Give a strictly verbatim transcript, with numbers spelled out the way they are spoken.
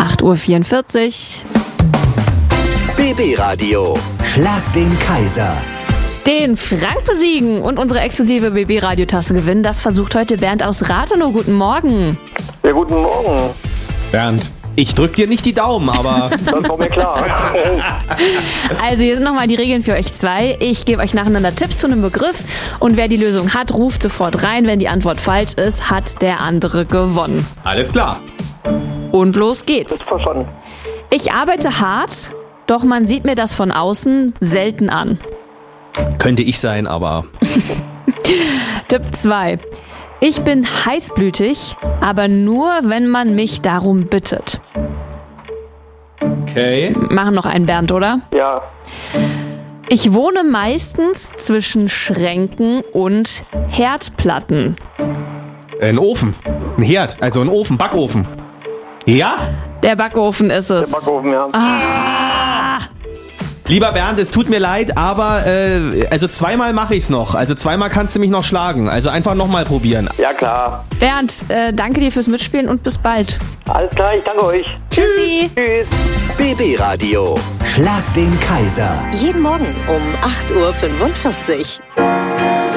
acht Uhr vierundvierzig. B B-Radio. Schlag den Kaiser. Den Frank besiegen und unsere exklusive B B-Radio-Tasse gewinnen, das versucht heute Bernd aus Rathenow. Guten Morgen. Ja, guten Morgen. Bernd, ich drück dir nicht die Daumen, aber... Das war mir klar. Also hier sind nochmal die Regeln für euch zwei. Ich gebe euch nacheinander Tipps zu einem Begriff und wer die Lösung hat, ruft sofort rein. Wenn die Antwort falsch ist, hat der andere gewonnen. Alles klar. Und los Das geht's. ist verstanden. Ich arbeite hart, doch man sieht mir das von außen selten an. Könnte ich sein, aber... Tipp zwei. Ich bin heißblütig, aber nur, wenn man mich darum bittet. Okay. Machen noch einen Bernd, oder? Ja, Ich wohne meistens zwischen Schränken und Herdplatten. Ein Ofen. Ein Herd, also ein Ofen, Backofen. Ja? Der Backofen ist der es. Backofen, ja. Ah, Lieber Bernd, es tut mir leid, aber äh, also zweimal mache ich's noch. Also zweimal kannst du mich noch schlagen. Also einfach nochmal probieren. Ja, klar. Bernd, äh, danke dir fürs Mitspielen und bis bald. Alles klar, ich danke euch. Tschüssi. Tschüss. B B-Radio. Schlag den Kaiser. Jeden Morgen um acht Uhr fünfundvierzig.